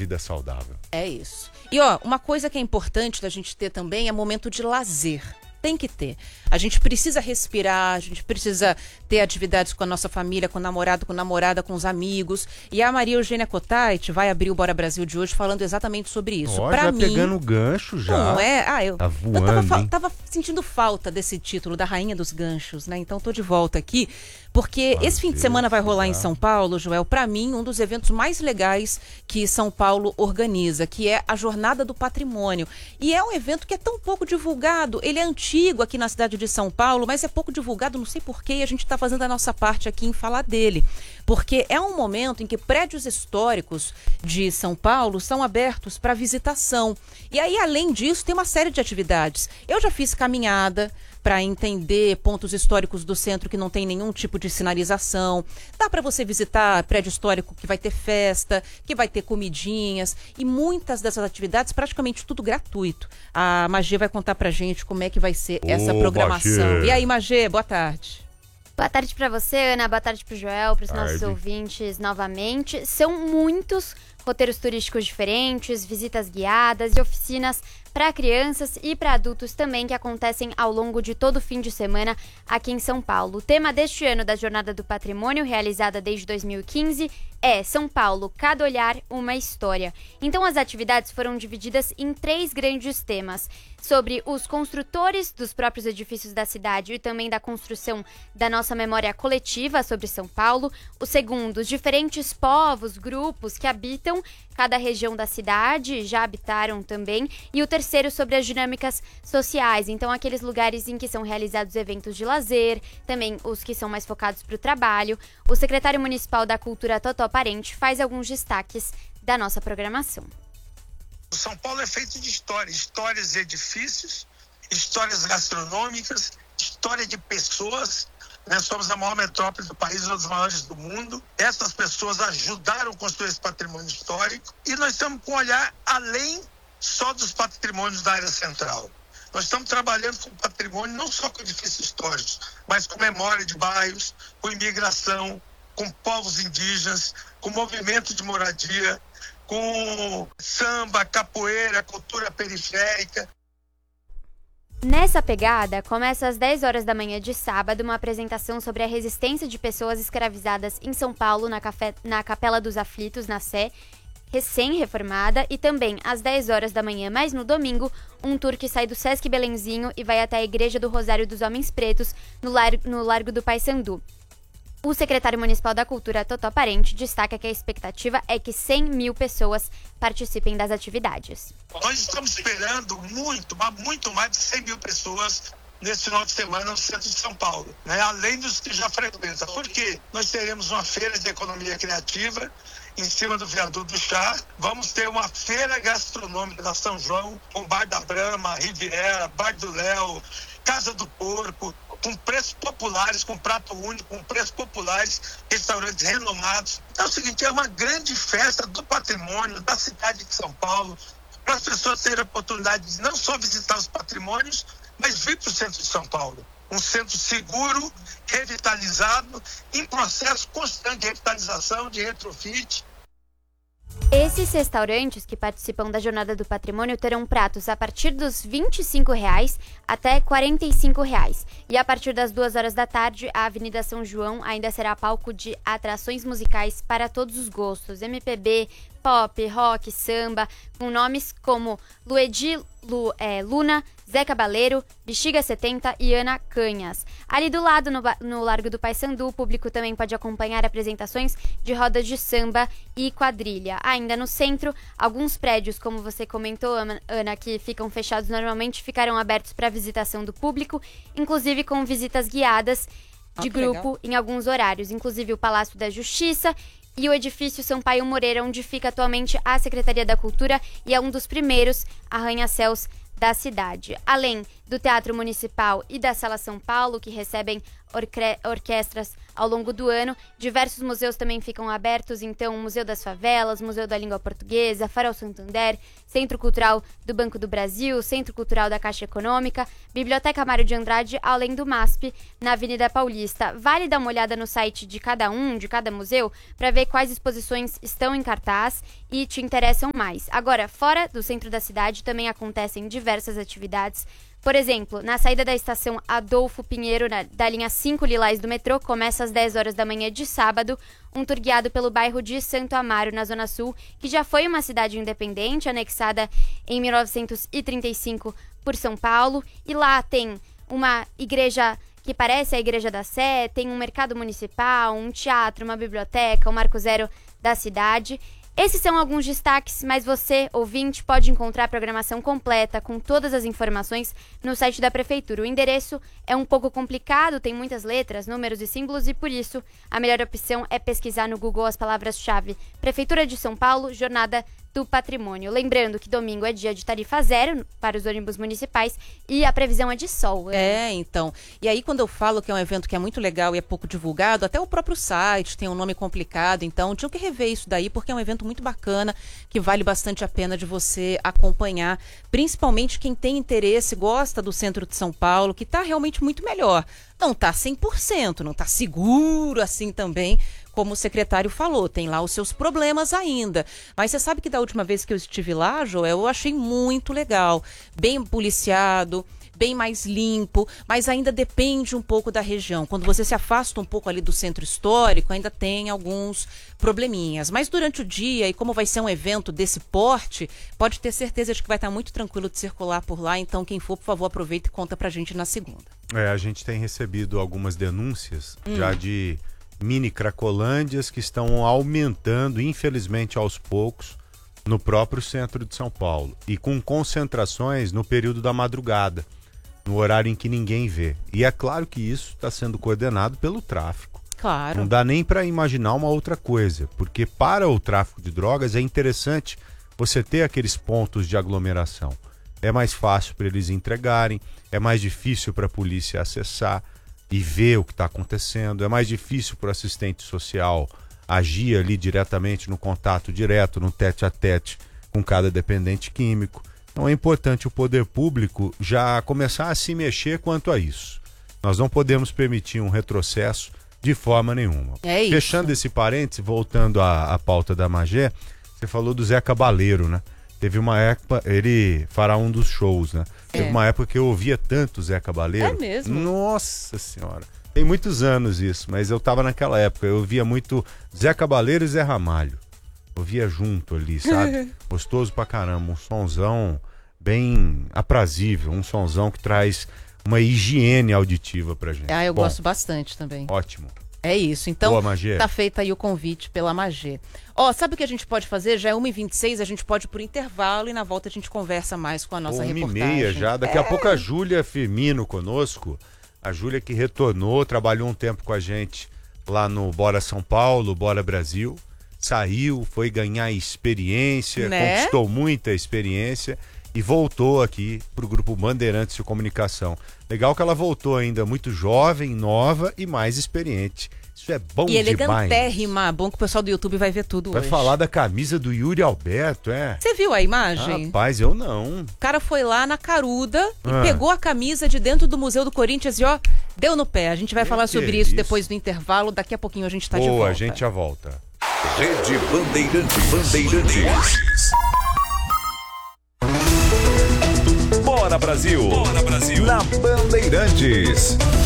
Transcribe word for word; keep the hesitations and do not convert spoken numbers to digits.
vida saudável. É isso. E ó, uma coisa que é importante da gente ter também é momento de lazer. Tem que ter. A gente precisa respirar, a gente precisa ter atividades com a nossa família, com o namorado, com a namorada, com os amigos. E a Maria Eugênia Cotait vai abrir o Bora Brasil de hoje falando exatamente sobre isso. Ó, pra já mim, pegando o gancho já. Não é? Ah, eu, tá voando, eu tava, fa- hein? tava sentindo falta desse título, da Rainha dos Ganchos, né? Então tô de volta aqui, porque Fazer esse fim de semana vai rolar em já. São Paulo, Joel, pra mim, um dos eventos mais legais que São Paulo organiza, que é a Jornada do Patrimônio. E é um evento que é tão pouco divulgado, ele é antigo aqui na cidade de São Paulo, mas é pouco divulgado, não sei porquê, e a gente está fazendo a nossa parte aqui em falar dele. Porque é um momento em que prédios históricos de São Paulo são abertos para visitação. E aí, além disso, tem uma série de atividades. Eu já fiz caminhada para entender pontos históricos do centro que não tem nenhum tipo de sinalização. Dá para você visitar prédio histórico que vai ter festa, que vai ter comidinhas, e muitas dessas atividades, praticamente tudo gratuito. A Magê vai contar pra gente como é que vai ser essa Ô, programação. Magê. E aí, Magê, boa tarde. Boa tarde para você, Ana. Boa tarde para o Joel, para os nossos Tarde. ouvintes novamente. São muitos roteiros turísticos diferentes, visitas guiadas e oficinas para crianças e para adultos também, que acontecem ao longo de todo o fim de semana aqui em São Paulo. O tema deste ano da Jornada do Patrimônio, realizada desde dois mil e quinze, é São Paulo, cada olhar, uma história. Então as atividades foram divididas em três grandes temas: sobre os construtores dos próprios edifícios da cidade e também da construção da nossa memória coletiva sobre São Paulo. O segundo, os diferentes povos, grupos que habitam cada região da cidade, já habitaram também. E o terceiro, sobre as dinâmicas sociais, então aqueles lugares em que são realizados eventos de lazer, também os que são mais focados para o trabalho. O secretário municipal da Cultura, Totó Parente, faz alguns destaques da nossa programação. O São Paulo é feito de histórias, histórias de edifícios, histórias gastronômicas, história de pessoas. Nós somos a maior metrópole do país, uma das maiores do mundo. Essas pessoas ajudaram a construir esse patrimônio histórico e nós estamos com um olhar além só dos patrimônios da área central. Nós estamos trabalhando com patrimônio não só com edifícios históricos, mas com memória de bairros, com imigração, com povos indígenas, com movimento de moradia, com samba, capoeira, cultura periférica. Nessa pegada, começa às dez horas da manhã de sábado uma apresentação sobre a resistência de pessoas escravizadas em São Paulo, na, Café, na Capela dos Aflitos, na Sé, recém-reformada, e também às dez horas da manhã, mas no domingo, um tour que sai do Sesc Belenzinho e vai até a Igreja do Rosário dos Homens Pretos, no, lar, no Largo do Paissandu. O secretário municipal da Cultura, Totó Parente, destaca que a expectativa é que cem mil pessoas participem das atividades. Nós estamos esperando muito, mas muito mais de cem mil pessoas nesse final de semana no centro de São Paulo, né? Além dos que já frequentam. Porque nós teremos uma feira de economia criativa em cima do viaduto do Chá. Vamos ter uma feira gastronômica da São João, com Bar da Brama, Riviera, Bar do Léo, Casa do Porco, com preços populares, com prato único, com preços populares, restaurantes renomados. Então é o seguinte, é uma grande festa do patrimônio da cidade de São Paulo, para as pessoas terem a oportunidade de não só visitar os patrimônios, mas vir para o centro de São Paulo. Um centro seguro, revitalizado, em processo constante de revitalização, de retrofit. Esses restaurantes que participam da Jornada do Patrimônio terão pratos a partir dos vinte e cinco reais até quarenta e cinco reais. E a partir das duas horas da tarde, a Avenida São João ainda será palco de atrações musicais para todos os gostos. M P B, pop, rock, samba, com nomes como Luedi Lu, é, Luna, Zé Cabaleiro, Bexiga setenta e Ana Canhas. Ali do lado, no, no Largo do Paissandu, o público também pode acompanhar apresentações de rodas de samba e quadrilha. Ainda no centro, alguns prédios, como você comentou, Ana, que ficam fechados normalmente, ficarão abertos para visitação do público, inclusive com visitas guiadas de Ah, grupo legal. em alguns horários, inclusive o Palácio da Justiça e o edifício Sampaio Moreira, onde fica atualmente a Secretaria da Cultura e é um dos primeiros arranha-céus da cidade. Além do Teatro Municipal e da Sala São Paulo, que recebem orque- orquestras ao longo do ano. Diversos museus também ficam abertos, então o Museu das Favelas, Museu da Língua Portuguesa, Farol Santander, Centro Cultural do Banco do Brasil, Centro Cultural da Caixa Econômica, Biblioteca Mário de Andrade, além do MASP, na Avenida Paulista. Vale dar uma olhada no site de cada um, de cada museu, para ver quais exposições estão em cartaz e te interessam mais. Agora, fora do centro da cidade, também acontecem diversas atividades. Por exemplo, na saída da estação Adolfo Pinheiro, na, da linha cinco Lilás do metrô, começa às dez horas da manhã de sábado, um tour guiado pelo bairro de Santo Amaro, na Zona Sul, que já foi uma cidade independente, anexada em mil novecentos e trinta e cinco por São Paulo. E lá tem uma igreja que parece a Igreja da Sé, tem um mercado municipal, um teatro, uma biblioteca, o Marco Zero da cidade. Esses são alguns destaques, mas você, ouvinte, pode encontrar a programação completa com todas as informações no site da Prefeitura. O endereço é um pouco complicado, tem muitas letras, números e símbolos e, por isso, a melhor opção é pesquisar no Google as palavras-chave Prefeitura de São Paulo, Jornada do Patrimônio. Lembrando que domingo é dia de tarifa zero para os ônibus municipais e a previsão é de sol. É, então. E aí, quando eu falo que é um evento que é muito legal e é pouco divulgado, até o próprio site tem um nome complicado, então tinha que rever isso daí, porque é um evento muito bacana, que vale bastante a pena de você acompanhar, principalmente quem tem interesse, gosta do centro de São Paulo, que está realmente muito melhor. Não está cem por cento, não está seguro assim também, como o secretário falou, tem lá os seus problemas ainda. Mas você sabe que da última vez que eu estive lá, Joel, eu achei muito legal, bem policiado, bem mais limpo, mas ainda depende um pouco da região. Quando você se afasta um pouco ali do centro histórico, ainda tem alguns probleminhas. Mas durante o dia, e como vai ser um evento desse porte, pode ter certeza de que vai estar muito tranquilo de circular por lá. Então, quem for, por favor, aproveita e conta pra gente na segunda. É, a gente tem recebido algumas denúncias hum. já de mini cracolândias que estão aumentando, infelizmente, aos poucos, no próprio centro de São Paulo. E com concentrações no período da madrugada, no horário em que ninguém vê. E é claro que isso está sendo coordenado pelo tráfico. Claro. Não dá nem para imaginar uma outra coisa, porque para o tráfico de drogas é interessante você ter aqueles pontos de aglomeração. É mais fácil para eles entregarem, é mais difícil para a polícia acessar e ver o que está acontecendo, é mais difícil para o assistente social agir ali diretamente no contato direto, no tete a tete com cada dependente químico. Então é importante o poder público já começar a se mexer quanto a isso. Nós não podemos permitir um retrocesso de forma nenhuma. É isso. Fechando esse parênteses, voltando à, à pauta da Magé, você falou do Zé Cabaleiro, né? Teve uma época, ele fará um dos shows, né? É. Teve uma época que eu ouvia tanto o Zé Cabaleiro. É mesmo? Nossa Senhora. Tem muitos anos isso, mas eu tava naquela época, eu ouvia muito Zé Cabaleiro e Zé Ramalho. Ouvia junto ali, sabe? Gostoso pra caramba, um sonzão bem aprazível, um sonzão que traz uma higiene auditiva pra gente. Ah, eu Bom, gosto bastante também. Ótimo. É isso, então Boa, Magé. Tá feito aí o convite pela Magé. Ó, sabe o que a gente pode fazer? Já é uma e vinte e seis, a gente pode ir por intervalo e na volta a gente conversa mais com a nossa uma reportagem. Uma e meia já, daqui é. a pouco a Júlia Firmino conosco, a Júlia que retornou, trabalhou um tempo com a gente lá no Bora São Paulo, Bora Brasil, saiu, foi ganhar experiência, né? Conquistou muita experiência e voltou aqui pro Grupo Bandeirantes de Comunicação. Legal que ela voltou ainda muito jovem, nova e mais experiente. Isso é bom e demais. E elegantérrima, bom que o pessoal do YouTube vai ver tudo vai hoje. Vai falar da camisa do Yuri Alberto, é? Você viu a imagem? Rapaz, eu não. O cara foi lá na Caruda e ah. pegou a camisa de dentro do Museu do Corinthians e ó, deu no pé. A gente vai que falar que sobre é isso, isso depois do intervalo. Daqui a pouquinho a gente tá Boa, de volta. a gente já volta. Rede Bandeirantes. Bandeirantes. Bora Brasil. Bora Brasil. Na Bandeirantes.